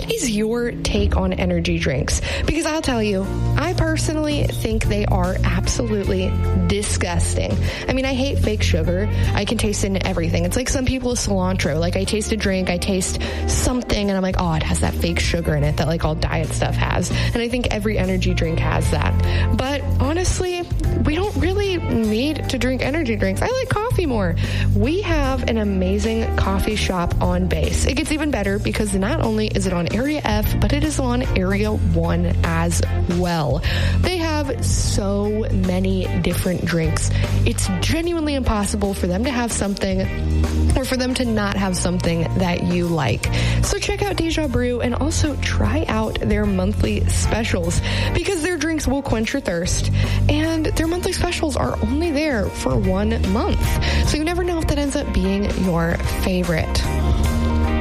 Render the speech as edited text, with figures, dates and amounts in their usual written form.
what is your take on energy drinks? Because I'll tell you, I personally think they are absolutely disgusting. I mean, I hate fake sugar. I can taste it in everything. It's like some people with cilantro. Like, I taste a drink, I taste something, and I'm like, oh, it has that fake sugar in it that like all diet stuff has. And I think every energy drink has that. But honestly, we don't really need to drink energy drinks. I like coffee more. We have an amazing coffee shop on base. It gets even better because not only is it on Area F, but it is on Area 1 as well. They have so many different drinks. It's genuinely impossible for them to have something or for them to not have something that you like. So check out Deja Brew and also try out their monthly specials because their drinks will quench your thirst and their monthly specials are only there for 1 month. So you never know if that ends up being your favorite.